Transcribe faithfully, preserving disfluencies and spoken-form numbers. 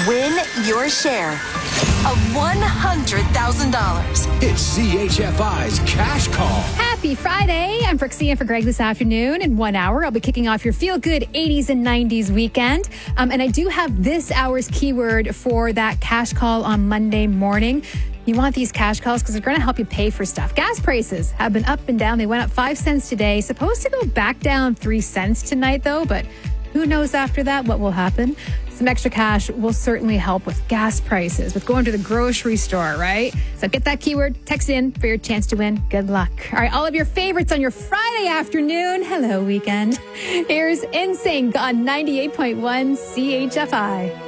Win your share of one hundred thousand dollars. It's C H F I's Cash Call. Happy Friday. I'm Brooksy in for Greg this afternoon. In one hour, I'll be kicking off your feel-good eighties and nineties weekend. Um, and I do have this hour's keyword for that cash call on Monday morning. You want these cash calls because they're going to help you pay for stuff. Gas prices have been up and down. They went up five cents today. Supposed to go back down three cents tonight, though, but who knows after that what will happen. Some extra cash will certainly help with gas prices, with going to the grocery store, right? So get that keyword, text it in for your chance to win. Good luck. All right, all of your favorites on your Friday afternoon. Hello, weekend. Here's N Sync on ninety-eight point one C H F I.